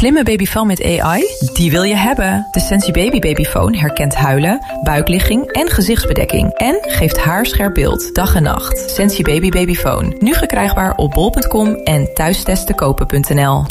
slimme babyfoon met AI? Die wil je hebben. De Sensi Baby Babyfoon herkent huilen, buikligging en gezichtsbedekking. En geeft haarscherp beeld, dag en nacht. Sensi Baby Babyfoon. Nu verkrijgbaar op bol.com en thuistestenkopen.nl.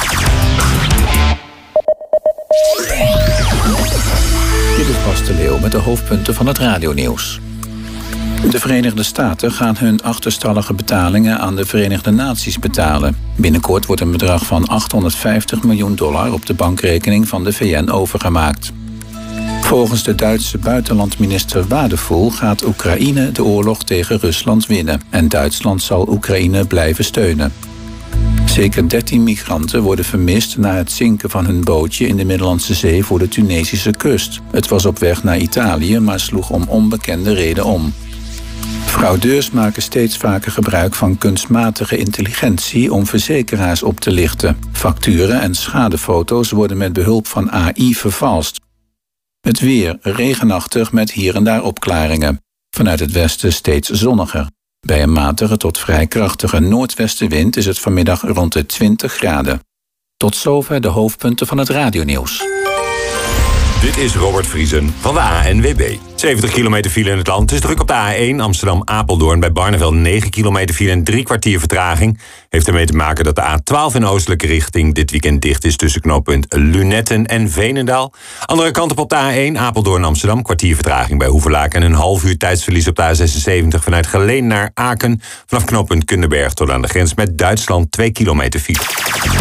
Dit is Bas de Leeuw met de hoofdpunten van het radionieuws. De Verenigde Staten gaan hun achterstallige betalingen aan de Verenigde Naties betalen. Binnenkort wordt een bedrag van $850 miljoen op de bankrekening van de VN overgemaakt. Volgens de Duitse buitenlandminister Wadefull gaat Oekraïne de oorlog tegen Rusland winnen. En Duitsland zal Oekraïne blijven steunen. Zeker 13 migranten worden vermist na het zinken van hun bootje in de Middellandse Zee voor de Tunesische kust. Het was op weg naar Italië, maar sloeg om onbekende reden om. Fraudeurs maken steeds vaker gebruik van kunstmatige intelligentie om verzekeraars op te lichten. Facturen en schadefoto's worden met behulp van AI vervalst. Het weer regenachtig met hier en daar opklaringen. Vanuit het westen steeds zonniger. Bij een matige tot vrij krachtige noordwestenwind is het vanmiddag rond de 20 graden. Tot zover de hoofdpunten van het radionieuws. Dit is Robert Vriesen van de ANWB. 70 kilometer file in het land. Het is druk op de A1 Amsterdam-Apeldoorn. Bij Barneveld 9 kilometer file en 3 kwartier vertraging. Heeft ermee te maken dat de A12 in oostelijke richting dit weekend dicht is tussen knooppunt Lunetten en Veenendaal. Andere kant op de A1 Apeldoorn-Amsterdam. Kwartier vertraging bij Hoevelaken en een half uur tijdsverlies op de A76 vanuit Geleen naar Aken. Vanaf knooppunt Kunderberg tot aan de grens met Duitsland 2 kilometer file.